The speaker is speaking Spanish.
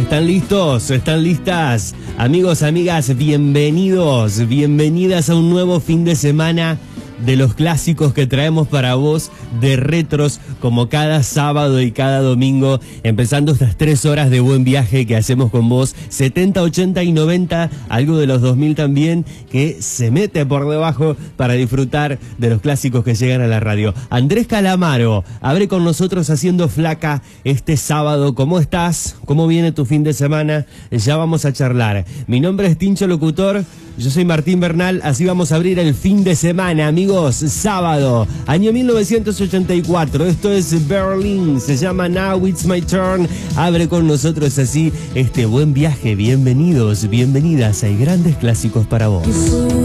¿Están listos? ¿Están listas? Amigos, amigas, bienvenidos, bienvenidas a un nuevo fin de semana de los clásicos que traemos para vos, de retros, como cada sábado y cada domingo, empezando estas 3 horas de buen viaje que hacemos con vos, 70, 80 y 90, algo de los 2000 también, que se mete por debajo para disfrutar de los clásicos que llegan a la radio. Andrés Calamaro abre con nosotros haciendo Flaca este sábado. ¿Cómo estás? ¿Cómo viene tu fin de semana? Ya vamos a charlar. Mi nombre es Tincho Locutor, yo soy Martín Bernal, así vamos a abrir el fin de semana, amigos. Sábado, año 1984, esto es Berlin, se llama Now It's My Turn. Abre con nosotros así este buen viaje. Bienvenidos, bienvenidas, hay grandes clásicos para vos.